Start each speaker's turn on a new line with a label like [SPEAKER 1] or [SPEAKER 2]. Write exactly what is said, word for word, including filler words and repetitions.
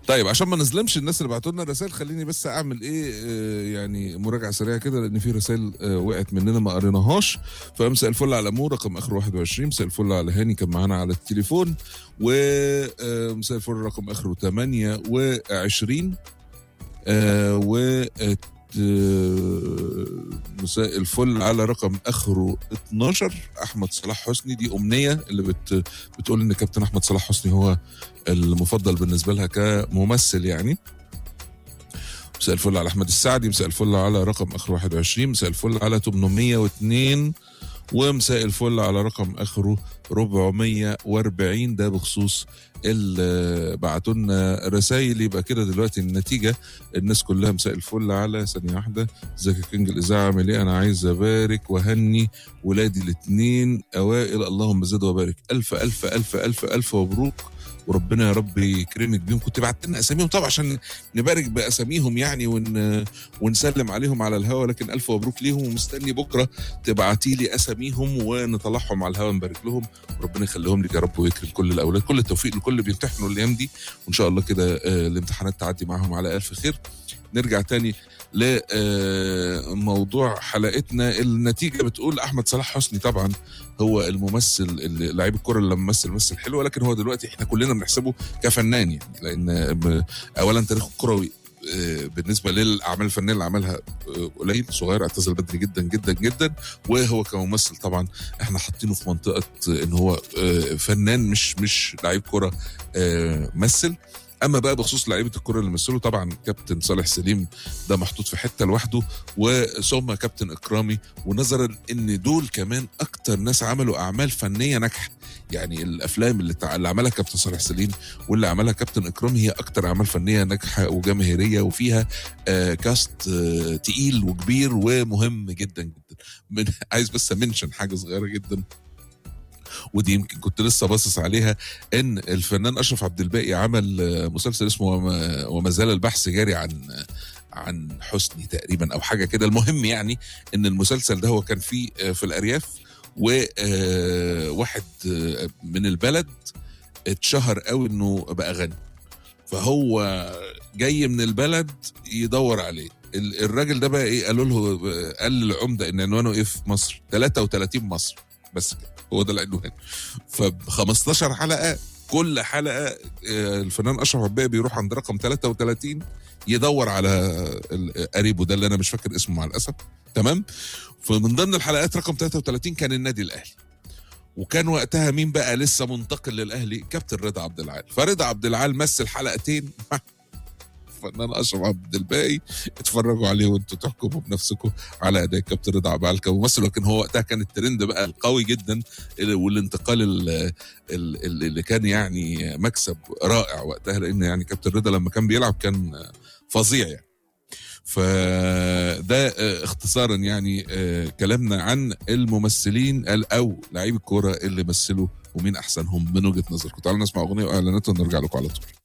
[SPEAKER 1] طيب عشان ما نظلمش الناس اللي بعتوا لنا رسائل، خليني بس اعمل ايه آه يعني مراجعه سريعه كده، لان في رسائل آه وقعت مننا ما قريناهاش. فمساء الفل على مو رقم اخر واحد وعشرين، مساء الفل على هاني كان معانا على التليفون، ومساء الفل رقم اخره ثمانية وعشرين، آه و مساء الفل على رقم اخره اتناشر احمد صلاح حسني. دي امنيه اللي بت بتقول ان كابتن احمد صلاح حسني هو المفضل بالنسبه لها كممثل يعني. مساء الفل على احمد السعدي، مساء الفل على رقم اخره واحد وعشرين، مساء الفل على ثمانمية واثنين، ومساء الفل على رقم اخره أربعمية وأربعين. ده بخصوص اللي بعتوا لنا رسائل. يبقى كده دلوقتي النتيجه الناس كلها مساء الفل على ثانيه واحده. ازيك يا كينج الاذاعه، عامل ايه؟ انا عايز ابارك وهني ولادي الاثنين اوائل، اللهم زد وبارك. الف الف الف الف الف مبروك، وربنا يا رب يكرمك بيهم. كنت بعت لنا اساميهم طبعا عشان نبارك باساميهم يعني ون... ونسلم عليهم على الهوا، لكن الف مبروك ليهم، ومستني بكره تبعتي لي اساميهم ونطلعهم على الهوا نبارك لهم، وربنا يخليهم لك يا رب ويكرم كل الاولاد. كل التوفيق لكل اللي بيمتحنوا الايام دي، وان شاء الله كده الامتحانات تعدي معاهم على الف خير. نرجع تاني لموضوع حلقتنا. النتيجة بتقول أحمد صلاح حسني طبعا هو الممثل لاعب الكرة اللي ممثل ممثل حلو، ولكن هو دلوقتي احنا كلنا بنحسبه كفنان يعني، لأن أولا تاريخه الكروي بالنسبة للأعمال الفنية اللي عملها قليل، صغير، اعتزل بدري جدا جدا جدا، وهو كممثل طبعا احنا حاطينه في منطقة ان هو فنان مش مش لاعب كرة مثل. اما بقى بخصوص لعيبه الكره اللي مثلوا، طبعا كابتن صالح سليم ده محطوط في حته لوحده، وثم كابتن اكرامي، ونظرا ان دول كمان اكتر ناس عملوا اعمال فنيه ناجحه. يعني الافلام اللي, تع... اللي عملها كابتن صالح سليم واللي عملها كابتن اكرامي هي اكتر اعمال فنيه ناجحه وجماهيريه، وفيها آه كاست آه تقيل وكبير ومهم جدا جدا. من... عايز بس امنشن حاجه صغيره جدا، ودي يمكن كنت لسه باصص عليها، ان الفنان اشرف عبد الباقي عمل مسلسل اسمه وما زال البحث جاري عن عن حسني تقريبا او حاجه كده. المهم يعني ان المسلسل ده هو كان فيه في الارياف، وواحد من البلد اتشهر قوي انه بقى غني، فهو جاي من البلد يدور عليه. الراجل ده بقى ايه، قالوا له قال للعمده ان عنوانه ايه في مصر، ثلاثة وثلاثين مصر بس كده، هو ده العنوان. ف خمستاشر حلقه، كل حلقه الفنان اشرف عباية بيروح عند رقم ثلاثة وثلاثين يدور على قريبه ده اللي انا مش فاكر اسمه مع الاسف، تمام. فمن ضمن الحلقات رقم ثلاثة وثلاثين كان النادي الاهلي، وكان وقتها مين بقى لسه منتقل للاهلي؟ كابتن رضا عبد العال. فرضا عبد العال مثل حلقتين فنان اشرف عبد الباقي. اتفرجوا عليه وانتوا تحكموا بنفسكم على اداء كابتن رضا عبد العال كممثل. لكن هو وقتها كان الترند بقى القوي جدا، والانتقال اللي كان يعني مكسب رائع وقتها، لان يعني كابتن رضا لما كان بيلعب كان فظيع يعني. فده اختصارا يعني كلامنا عن الممثلين او لاعبي الكوره اللي مثلوا ومين احسنهم من وجهه نظركم. تعالوا نسمع اغنيه واعلانات ونرجع لكم على طول.